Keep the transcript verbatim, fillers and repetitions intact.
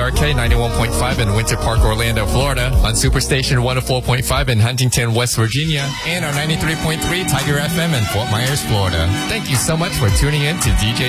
R K ninety-one point five in Winter Park, Orlando, Florida, on Superstation one oh four point five in Huntington, West Virginia, and our ninety-three point three Tiger F M in Fort Myers, Florida. Thank you so much for tuning in to D J